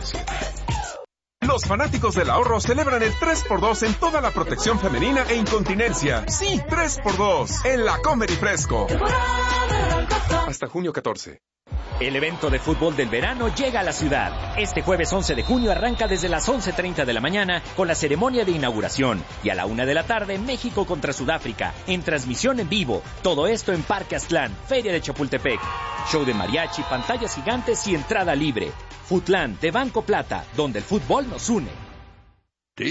pesos. Los fanáticos del ahorro celebran el 3x2 en toda la protección femenina e incontinencia. Sí, 3x2 en la Comer y Fresco. Hasta junio 14. El evento de fútbol del verano llega a la ciudad. Este jueves 11 de junio arranca desde las 11:30 de la mañana con la ceremonia de inauguración. Y a la 1 de la tarde, México contra Sudáfrica, en transmisión en vivo. Todo esto en Parque Aztlán, Feria de Chapultepec. Show de mariachi, pantallas gigantes y entrada libre. Futlan de Banco Plata, donde el fútbol nos une.